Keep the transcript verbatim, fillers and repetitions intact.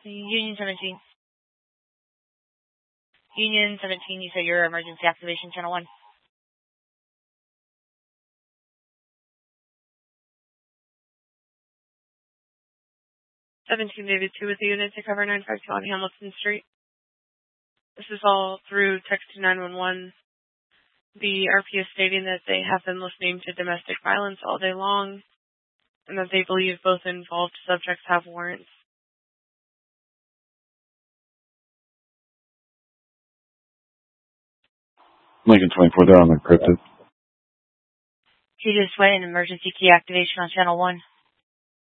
Union seventeen. Union seventeen, you said your emergency activation channel one. seventeen Navy two with the unit to cover nine five two on Hamilton Street. This is all through text to nine one one. The R P is stating that they have been listening to domestic violence all day long and that they believe both involved subjects have warrants. Lincoln twenty-four, they're unencrypted. You just went in emergency key activation on channel one.